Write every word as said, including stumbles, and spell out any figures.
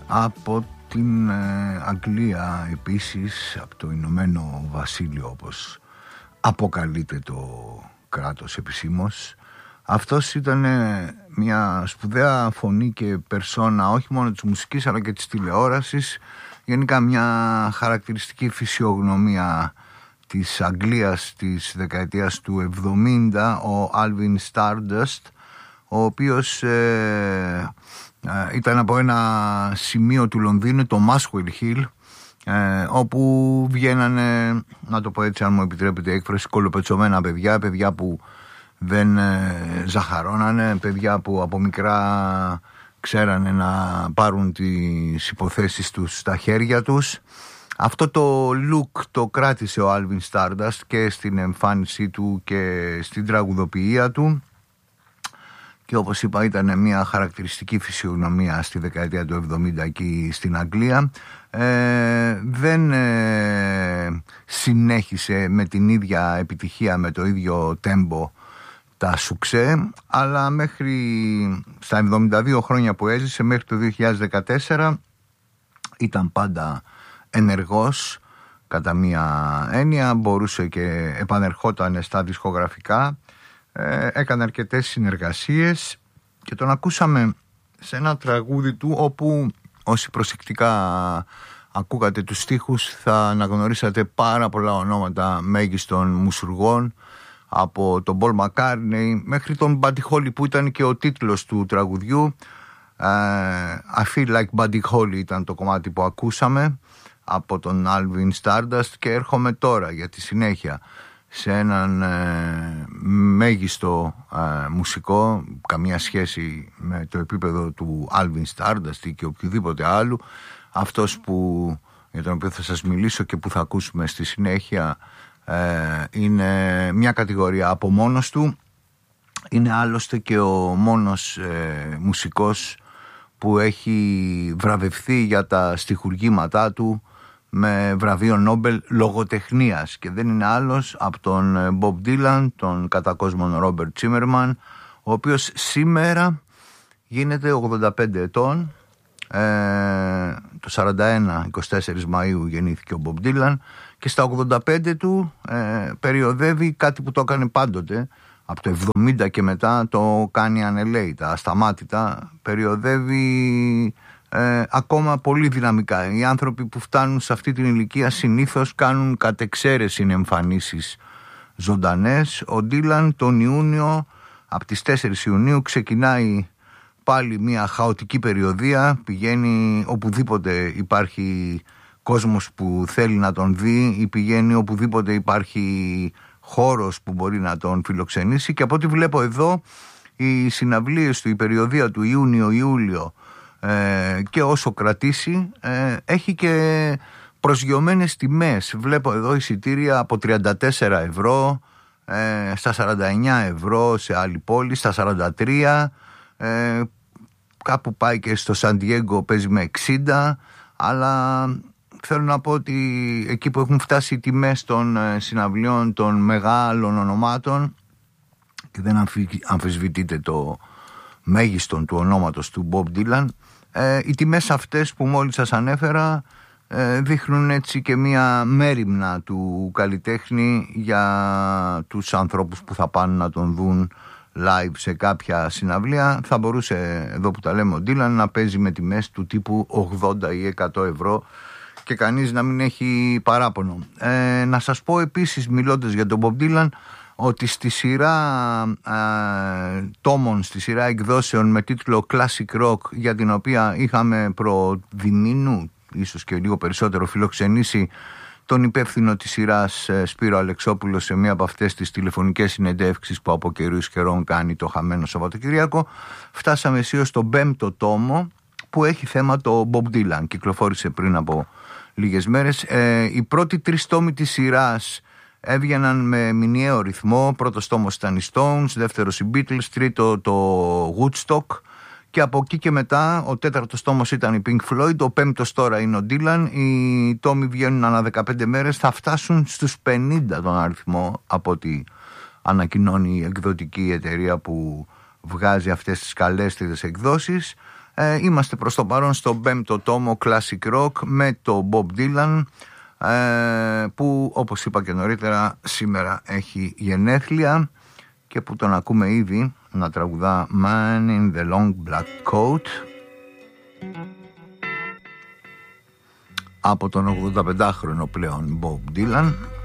Από την ε, Αγγλία επίσης, από το Ηνωμένο Βασίλειο όπως αποκαλείται το κράτος επισήμως. Αυτός ήταν μια σπουδαία φωνή και περσόνα όχι μόνο της μουσικής αλλά και της τηλεόρασης, γενικά μια χαρακτηριστική φυσιογνωμία της Αγγλίας της δεκαετίας του εβδομήντα, ο Alvin Stardust, ο οποίος ε, ε, ήταν από ένα σημείο του Λονδίνου, το Muswell Hill, ε, όπου βγαίνανε, να το πω έτσι αν μου επιτρέπετε έκφραση, κολοπετσωμένα παιδιά, παιδιά που δεν ε, ζαχαρώνανε, παιδιά που από μικρά ξέρανε να πάρουν τις υποθέσεις τους στα χέρια τους. Αυτό το look το κράτησε ο Alvin Stardust και στην εμφάνισή του και στην τραγουδοποιία του, και όπως είπα ήταν μια χαρακτηριστική φυσιογνωμία στη δεκαετία του εβδομήντα εκεί στην Αγγλία. Ε, δεν ε, συνέχισε με την ίδια επιτυχία, με το ίδιο τέμπο τα σουξέ, αλλά μέχρι στα εβδομήντα δύο χρόνια που έζησε, μέχρι το δύο χιλιάδες δεκατέσσερα, ήταν πάντα ενεργός κατά μία έννοια, μπορούσε και επανερχόταν στα δισκογραφικά, ε, έκανε αρκετές συνεργασίες και τον ακούσαμε σε ένα τραγούδι του όπου όσοι προσεκτικά ακούγατε τους στίχους θα αναγνωρίσατε πάρα πολλά ονόματα μέγιστων μουσουργών, από τον Paul McCartney μέχρι τον Buddy Holly που ήταν και ο τίτλος του τραγουδιού. uh, I Feel Like Buddy Holly ήταν το κομμάτι που ακούσαμε από τον Alvin Stardust, και έρχομαι τώρα για τη συνέχεια σε έναν ε, μέγιστο ε, μουσικό, καμία σχέση με το επίπεδο του Alvin Stardust ή και οποιοδήποτε άλλου. Αυτός που, για τον οποίο θα σας μιλήσω και που θα ακούσουμε στη συνέχεια, ε, είναι μια κατηγορία από μόνος του. Είναι άλλωστε και ο μόνος ε, μουσικός που έχει βραβευθεί για τα στιχουργήματά του με βραβείο Νόμπελ λογοτεχνίας, και δεν είναι άλλος από τον Bob Dylan, τον κατά κόσμον Ρόμπερτ Τσίμερμαν, ο οποίος σήμερα γίνεται ογδόντα πέντε ετών. ε, το σαράντα ένα, είκοσι τέσσερις Μαΐου γεννήθηκε ο Bob Dylan, και στα ογδόντα πέντε του ε, περιοδεύει κάτι που το έκανε πάντοτε από το εβδομήντα και μετά, το κάνει ανελαίητα, ασταμάτητα, περιοδεύει Ε, ακόμα πολύ δυναμικά. Οι άνθρωποι που φτάνουν σε αυτή την ηλικία συνήθως κάνουν κατ' εξαίρεση εμφανίσεις ζωντανές. Ο Ντίλαν τον Ιούνιο, από τις τέσσερις Ιουνίου, ξεκινάει πάλι μια χαοτική περιοδεία, πηγαίνει οπουδήποτε υπάρχει κόσμος που θέλει να τον δει ή πηγαίνει οπουδήποτε υπάρχει χώρος που μπορεί να τον φιλοξενήσει, και από ό,τι βλέπω εδώ οι συναυλίες του, η περιοδεία του Ιούνιο-Ιούλιο, Ε, και όσο κρατήσει ε, έχει και προσγειωμένες τιμές. Βλέπω εδώ εισιτήρια από τριάντα τέσσερα ευρώ ε, στα σαράντα εννιά ευρώ σε άλλη πόλη, στα σαράντα τρία, ε, κάπου πάει και στο Σαν Ντιέγκο παίζει με εξήντα. Αλλά θέλω να πω ότι εκεί που έχουν φτάσει οι τιμές των ε, συναυλιών των μεγάλων ονομάτων, και δεν αμφισβητείται το μέγιστον του ονόματος του Bob Dylan, ε, οι τιμές αυτές που μόλις σας ανέφερα ε, δείχνουν έτσι και μία μέριμνα του καλλιτέχνη για τους ανθρώπους που θα πάνε να τον δουν live σε κάποια συναυλία. Θα μπορούσε, εδώ που τα λέμε, ο Dylan να παίζει με τιμές του τύπου ογδόντα ή εκατό ευρώ και κανείς να μην έχει παράπονο. Ε, να σας πω επίσης, μιλώντας για τον Bob Dylan, ότι στη σειρά ε, τόμων, στη σειρά εκδόσεων με τίτλο Classic Rock, για την οποία είχαμε προδημήνου, ίσως και λίγο περισσότερο, φιλοξενήσει τον υπεύθυνο της σειράς Σπύρο Αλεξόπουλο σε μία από αυτές τις τηλεφωνικές συνεντεύξεις που από καιρούς καιρών κάνει το χαμένο Σαββατοκυριακό, φτάσαμε αισίως στον πέμπτο τόμο που έχει θέμα το Bob Dylan. Κυκλοφόρησε πριν από λίγες μέρες. Ε, οι πρώτοι τρεις τόμοι της σειράς έβγαιναν με μηνιαίο ρυθμό. Πρώτος τόμος ήταν οι Stones, δεύτερος οι Beatles, τρίτο το Woodstock, και από εκεί και μετά ο τέταρτος τόμος ήταν η Pink Floyd, ο πέμπτος τώρα είναι ο Dylan. Οι τόμοι βγαίνουν ανά δεκαπέντε μέρες, θα φτάσουν στους πενήντα τον αριθμό από ό,τι ανακοινώνει η εκδοτική εταιρεία που βγάζει αυτές τις καλέστερες εκδόσεις. Ε, είμαστε προς το παρόν στον πέμπτο τόμο Classic Rock με το Bob Dylan, ε, που όπως είπα και νωρίτερα σήμερα έχει γενέθλια και που τον ακούμε ήδη να τραγουδά Man in the Long Black Coat από τον ογδονταπεντάχρονο πλέον Bob Dylan.